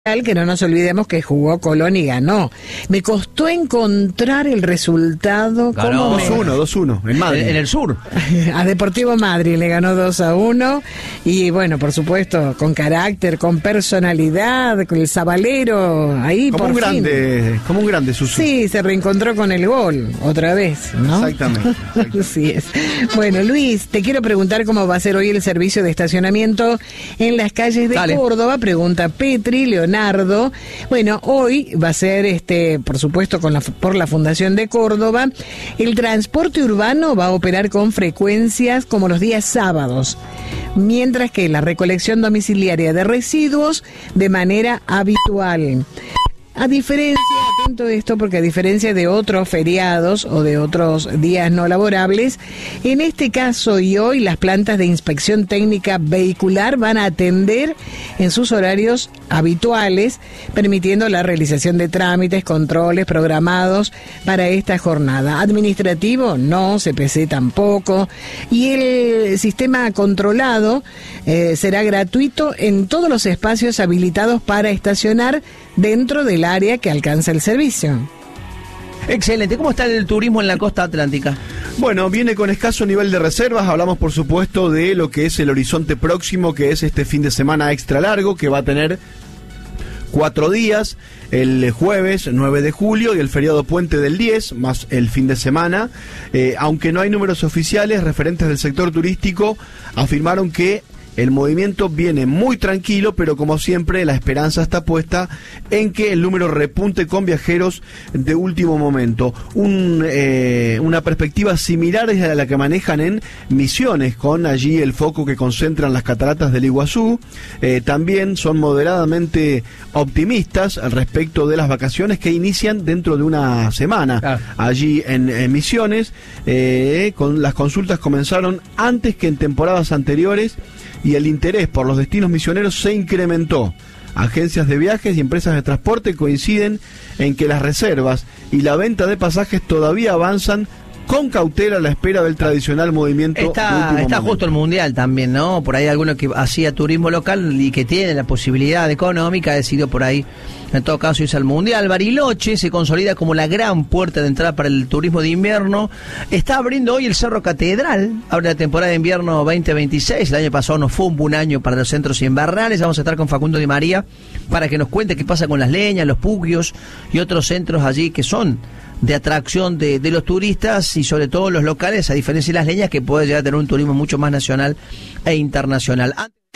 que no nos olvidemos que jugó Colón y ganó. Me costó encontrar el resultado. Ganó 2-1 en Madrid. En el sur. A Deportivo Madrid le ganó 2-1 y bueno, por supuesto, con carácter, con personalidad, con el Zabalero ahí como por un fin. Como un grande Suso. Sí, se reencontró con el gol otra vez, ¿no? Exactamente. Así es. Bueno, Luis, te quiero preguntar cómo va a ser hoy el servicio de estacionamiento en las calles de Córdoba. Pregunta Petri, Leonardo. Bueno, hoy va a ser, por supuesto, por la Fundación de Córdoba. El transporte urbano va a operar con frecuencias como los días sábados, mientras que la recolección domiciliaria de residuos de manera habitual. A diferencia, atento a esto, porque a diferencia de otros feriados o de otros días no laborables, en este caso y hoy las plantas de inspección técnica vehicular van a atender en sus horarios habituales, permitiendo la realización de trámites, controles programados para esta jornada. Administrativo, no, CPC tampoco, y el sistema controlado será gratuito en todos los espacios habilitados para estacionar dentro del área que alcanza el servicio. Excelente. ¿Cómo está el turismo en la costa atlántica? Bueno, viene con escaso nivel de reservas. Hablamos, por supuesto, de lo que es el horizonte próximo, que es este fin de semana extra largo, que va a tener 4 días, el jueves 9 de julio y el feriado puente del 10, más el fin de semana. Aunque no hay números oficiales, referentes del sector turístico afirmaron que el movimiento viene muy tranquilo, pero como siempre la esperanza está puesta en que el número repunte con viajeros de último momento. Una perspectiva similar es a la que manejan en Misiones, con allí el foco que concentran las cataratas del Iguazú. También son moderadamente optimistas al respecto de las vacaciones que inician dentro de una semana. Allí en Misiones, con las consultas comenzaron antes que en temporadas anteriores, y el interés por los destinos misioneros se incrementó. Agencias de viajes y empresas de transporte coinciden en que las reservas y la venta de pasajes todavía avanzan con cautela a la espera del tradicional movimiento. Está justo el Mundial también, ¿no? Por ahí alguno que hacía turismo local y que tiene la posibilidad económica decidió por ahí, en todo caso, irse al Mundial. Bariloche se consolida como la gran puerta de entrada para el turismo de invierno. Está abriendo hoy el Cerro Catedral, abre la temporada de invierno 2026. El año pasado no fue un buen año para los centros invernales. Vamos a estar con Facundo Di María para que nos cuente qué pasa con las leñas, los pugios y otros centros allí que son de atracción de los turistas y sobre todo los locales, a diferencia de las leñas, que puede llegar a tener un turismo mucho más nacional e internacional.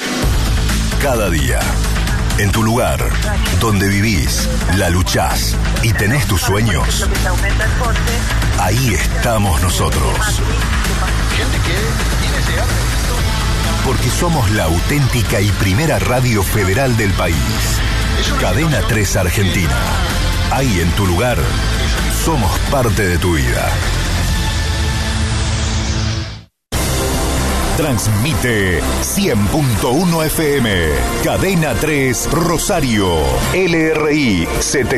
Cada día, en tu lugar, donde vivís, la luchás y tenés tus sueños, ahí estamos nosotros. Porque somos la auténtica y primera radio federal del país. Cadena 3 Argentina. Ahí en tu lugar, somos parte de tu vida. Transmite 100.1 FM, Cadena 3 Rosario, LRI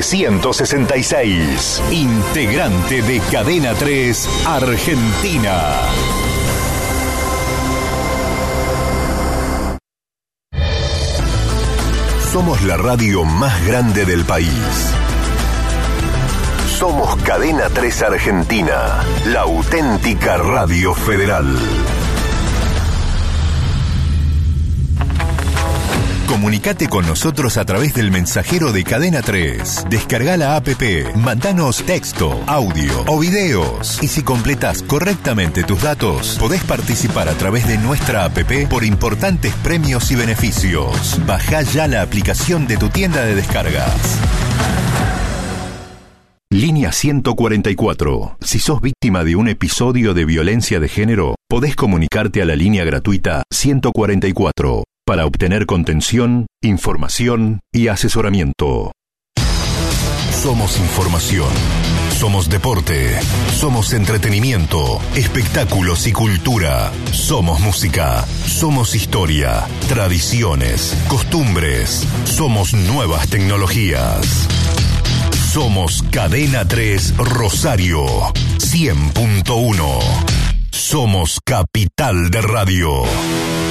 766, integrante de Cadena 3 Argentina. Somos la radio más grande del país. Somos Cadena 3 Argentina, la auténtica radio federal. Comunicate con nosotros a través del mensajero de Cadena 3. Descarga la app, mandanos texto, audio o videos. Y si completás correctamente tus datos, podés participar a través de nuestra app por importantes premios y beneficios. Bajá ya la aplicación de tu tienda de descargas. Línea 144. Si sos víctima de un episodio de violencia de género, podés comunicarte a la línea gratuita 144 para obtener contención, información y asesoramiento. Somos información, somos deporte, somos entretenimiento, espectáculos y cultura, somos música, somos historia, tradiciones, costumbres, somos nuevas tecnologías. Somos Cadena 3 Rosario 100.1. Somos capital de radio.